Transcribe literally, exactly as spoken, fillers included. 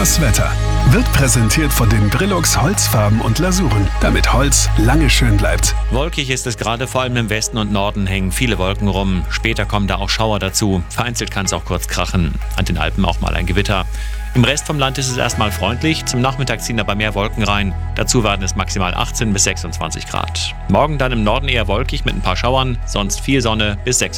Das Wetter wird präsentiert von den Brillux Holzfarben und Lasuren, damit Holz lange schön bleibt. Wolkig ist es gerade, vor allem im Westen und Norden hängen viele Wolken rum. Später kommen da auch Schauer dazu. Vereinzelt kann es auch kurz krachen. An den Alpen auch mal ein Gewitter. Im Rest vom Land ist es erstmal freundlich. Zum Nachmittag ziehen aber mehr Wolken rein. Dazu werden es maximal achtzehn bis sechsundzwanzig Grad. Morgen dann im Norden eher wolkig mit ein paar Schauern, sonst viel Sonne bis sechsundzwanzig.